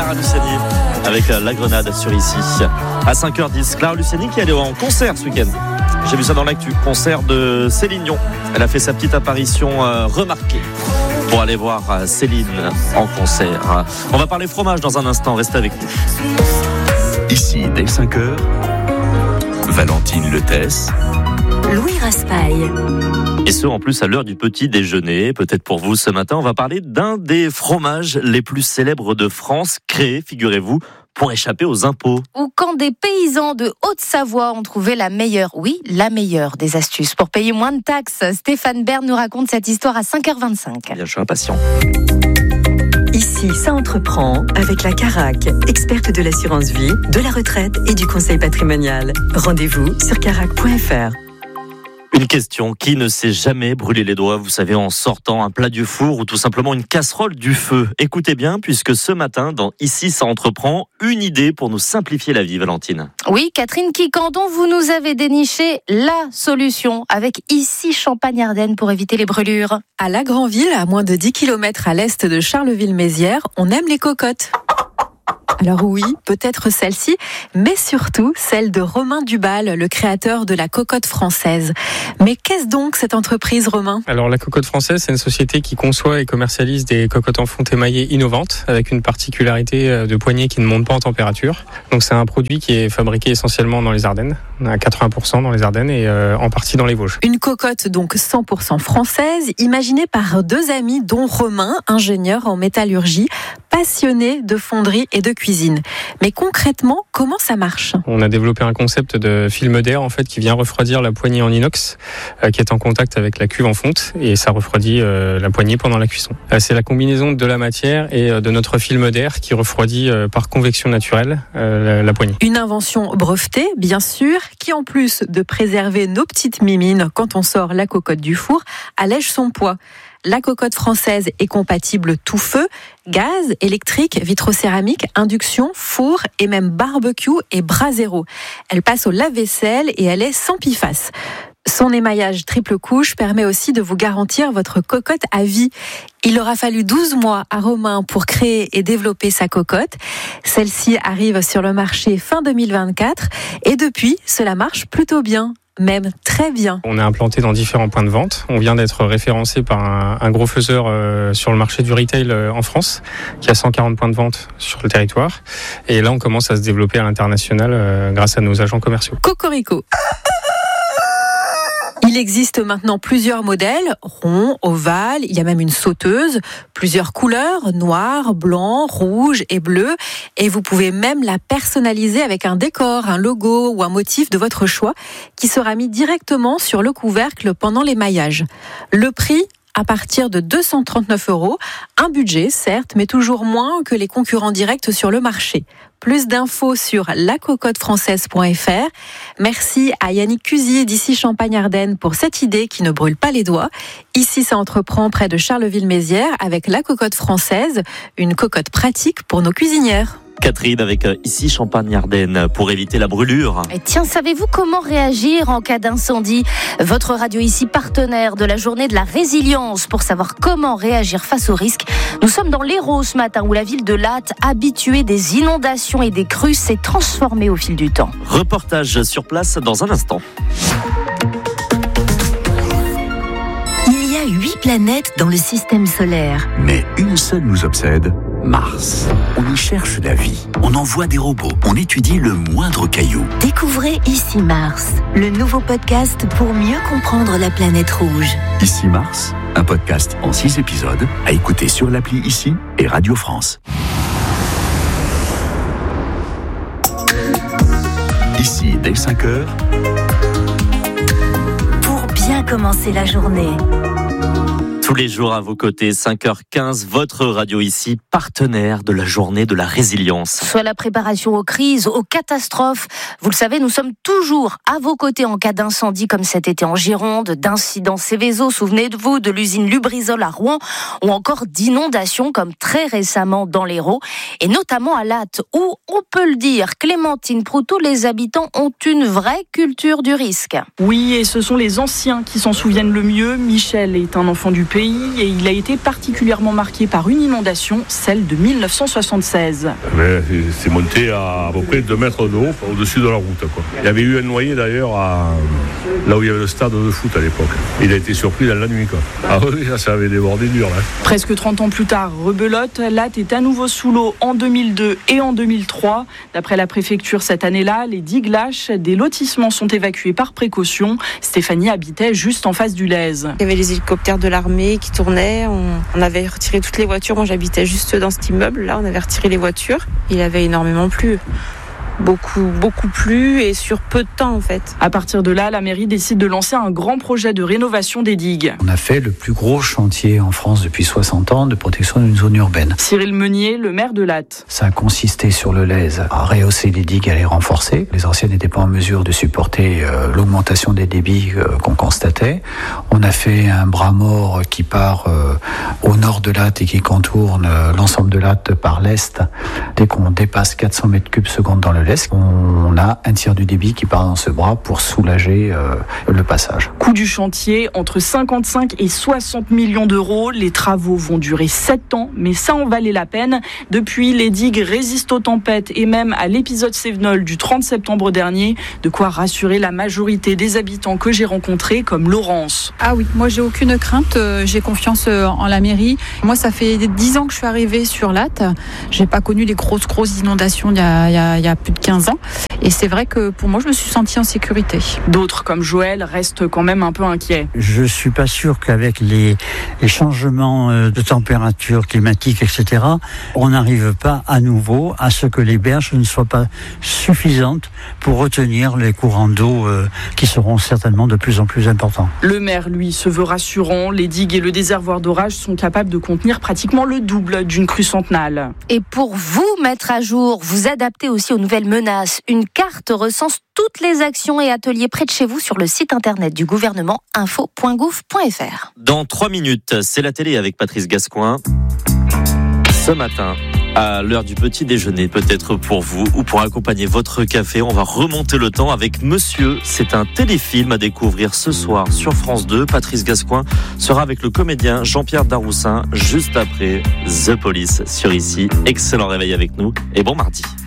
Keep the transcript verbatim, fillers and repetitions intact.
Clara Luciani avec La Grenade sur Ici. À cinq heures dix, Clara Luciani qui est allée en concert ce week-end. J'ai vu ça dans l'actu, concert de Céline Dion. Elle a fait sa petite apparition euh, remarquée pour aller voir euh, Céline en concert. On va parler fromage dans un instant, restez avec nous. Ici, dès cinq heures, Valentine Letesse, Louis Raspail. Et ce, en plus, à l'heure du petit déjeuner. Peut-être pour vous ce matin, on va parler d'un des fromages les plus célèbres de France, créé, figurez-vous, pour échapper aux impôts. Ou quand des paysans de Haute-Savoie ont trouvé la meilleure, oui, la meilleure des astuces pour payer moins de taxes. Stéphane Bern nous raconte cette histoire à cinq heures vingt-cinq. Bien, je suis impatient. Ici, ça entreprend avec la Carac, experte de l'assurance vie, de la retraite et du conseil patrimonial. Rendez-vous sur carac point f r. Une question, qui ne s'est jamais brûlé les doigts, vous savez, en sortant un plat du four ou tout simplement une casserole du feu? Écoutez bien, puisque ce matin, dans Ici, ça entreprend, une idée pour nous simplifier la vie, Valentine. Oui, Catherine Quicandon, vous nous avez déniché la solution avec Ici Champagne-Ardenne pour éviter les brûlures. À La Granville, à moins de dix kilomètres à l'est de Charleville-Mézières, on aime les cocottes. Alors oui, peut-être celle-ci, mais surtout celle de Romain Dubal, le créateur de la cocotte française. Mais qu'est-ce donc cette entreprise, Romain ? Alors la cocotte française, c'est une société qui conçoit et commercialise des cocottes en fonte émaillée innovantes, avec une particularité de poignée qui ne monte pas en température. Donc c'est un produit qui est fabriqué essentiellement dans les Ardennes, à quatre-vingts pour cent dans les Ardennes et euh, en partie dans les Vosges. Une cocotte donc cent pour cent française, imaginée par deux amis, dont Romain, ingénieur en métallurgie, passionné de fonderie et de cuisine. Mais concrètement, comment ça marche ? On a développé un concept de film d'air en fait qui vient refroidir la poignée en inox euh, qui est en contact avec la cuve en fonte et ça refroidit euh, la poignée pendant la cuisson. Euh, c'est la combinaison de la matière et euh, de notre film d'air qui refroidit euh, par convection naturelle euh, la, la poignée. Une invention brevetée, bien sûr, qui en plus de préserver nos petites mimines quand on sort la cocotte du four, allège son poids. La cocotte française est compatible tout feu, gaz, électrique, vitrocéramique, induction, four et même barbecue et brasero. Elle passe au lave-vaisselle et elle est sans P F A S. Son émaillage triple couche permet aussi de vous garantir votre cocotte à vie. Il aura fallu douze mois à Romain pour créer et développer sa cocotte. Celle-ci arrive sur le marché fin deux mille vingt-quatre et depuis, cela marche plutôt bien. Même très bien. On est implanté dans différents points de vente. On vient d'être référencé par un, un gros faiseur euh, sur le marché du retail euh, en France, qui a cent quarante points de vente sur le territoire. Et là, on commence à se développer à l'international euh, grâce à nos agents commerciaux. Cocorico. Il existe maintenant plusieurs modèles, ronds, ovales, il y a même une sauteuse, plusieurs couleurs, noir, blanc, rouge et bleu. Et vous pouvez même la personnaliser avec un décor, un logo ou un motif de votre choix qui sera mis directement sur le couvercle pendant l'émaillage. Le prix ? À partir de deux cent trente-neuf euros, un budget certes, mais toujours moins que les concurrents directs sur le marché. Plus d'infos sur la cocotte française point f r. Merci à Yannick Cusier d'Ici Champagne-Ardenne pour cette idée qui ne brûle pas les doigts. Ici, ça entreprend près de Charleville-Mézières avec la cocotte française, une cocotte pratique pour nos cuisinières. Catherine avec Ici Champagne-Ardenne pour éviter la brûlure. Et tiens, savez-vous comment réagir en cas d'incendie ? Votre radio ici, partenaire de la journée de la résilience pour savoir comment réagir face aux risques. Nous sommes dans l'Hérault ce matin où la ville de Latte, habituée des inondations et des crues, s'est transformée au fil du temps. Reportage sur place dans un instant. Il y a huit planètes dans le système solaire. mais une seule nous obsède, Mars. On y cherche la vie, on envoie des robots, on étudie le moindre caillou. Découvrez Ici Mars, le nouveau podcast pour mieux comprendre la planète rouge. Ici Mars, un podcast en six épisodes à écouter sur l'appli Ici et Radio France. Ici, dès cinq heures, Pour bien commencer la journée. Tous les jours à vos côtés, cinq heures quinze, votre radio ici, partenaire de la journée de la résilience. Soit la préparation aux crises, aux catastrophes. Vous le savez, nous sommes toujours à vos côtés en cas d'incendie comme cet été en Gironde, d'incidents Céveso, souvenez-vous, de l'usine Lubrizol à Rouen, ou encore d'inondations comme très récemment dans l'Hérault, et notamment à Latte, où, on peut le dire, Clémentine Proutot, les habitants ont une vraie culture du risque. Oui, et ce sont les anciens qui s'en souviennent le mieux. Michel est un enfant du pays. pays et il a été particulièrement marqué par une inondation, celle de mille neuf cent soixante-seize. Mais c'est monté à à peu près deux mètres de haut au-dessus de la route, quoi. Il y avait eu un noyé d'ailleurs à, là où il y avait le stade de foot à l'époque. Il a été surpris dans la nuit, quoi. Ah oui, là, ça avait débordé dur, là. Presque trente ans plus tard, rebelote, Latte est à nouveau sous l'eau en deux mille deux et en deux mille trois. D'après la préfecture, cette année-là, les digues lâches des lotissements sont évacués par précaution. Stéphanie habitait juste en face du Lèze. Il y avait les hélicoptères de l'armée qui tournaient. On, on avait retiré toutes les voitures. Moi, j'habitais juste dans cet immeuble. Là, on avait retiré les voitures. Il avait énormément plu. Beaucoup, beaucoup plus et sur peu de temps en fait. À partir de là, la mairie décide de lancer un grand projet de rénovation des digues. On a fait le plus gros chantier en France depuis soixante ans de protection d'une zone urbaine. Cyril Meunier, le maire de Latte. Ça a consisté sur le Lèze à rehausser les digues, à les renforcer. Les anciennes n'étaient pas en mesure de supporter euh, l'augmentation des débits euh, qu'on constatait. On a fait un bras mort qui part euh, au nord de Latte et qui contourne euh, l'ensemble de Latte par l'est. Dès qu'on dépasse quatre cents mètres cubes secondes dans le on a un tiers du débit qui part dans ce bras pour soulager euh, le passage. Coût du chantier, entre cinquante-cinq et soixante millions d'euros. Les travaux vont durer sept ans, mais ça en valait la peine. Depuis, les digues résistent aux tempêtes et même à l'épisode Cévenol du trente septembre dernier. De quoi rassurer la majorité des habitants que j'ai rencontrés, comme Laurence. Ah oui, moi j'ai aucune crainte, j'ai confiance en la mairie. Moi ça fait dix ans que je suis arrivée sur Latte. J'ai pas connu les grosses grosses inondations il y a, il y a, il y a plus de quinze ans. Et c'est vrai que pour moi, je me suis sentie en sécurité. D'autres, comme Joël, restent quand même un peu inquiets. Je ne suis pas sûr qu'avec les, les changements de température climatique, et cetera, on n'arrive pas à nouveau à ce que les berges ne soient pas suffisantes pour retenir les courants d'eau euh, qui seront certainement de plus en plus importants. Le maire, lui, se veut rassurant. Les digues et le déservoir d'orage sont capables de contenir pratiquement le double d'une crue centenale. Et pour vous mettre à jour, vous adapter aussi aux nouvelles menaces, une carte recense toutes les actions et ateliers près de chez vous sur le site internet du gouvernement info point gouv point f r. Dans trois minutes, c'est la télé avec Patrice Gascoin. Ce matin, à l'heure du petit déjeuner, peut-être pour vous ou pour accompagner votre café, on va remonter le temps avec Monsieur. C'est un téléfilm à découvrir ce soir sur France deux. Patrice Gascoin sera avec le comédien Jean-Pierre Daroussin juste après The Police sur Ici. Excellent réveil avec nous et bon mardi.